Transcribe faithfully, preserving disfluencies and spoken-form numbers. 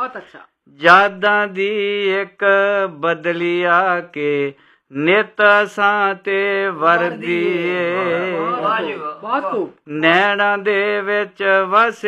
ਬਹੁਤ ਅੱਛਾ। ਯਾਦਾਂ ਦੀ ਇੱਕ ਬਦਲੀ ਆ ਕੇ ਨਿਤ ਸਾਂ ਤੇ ਵਰਦੀ ਏ, ਬਹੁਤ ਖੂਬ। ਨੈਣਾਂ ਦੇ ਵਿੱਚ ਵਸ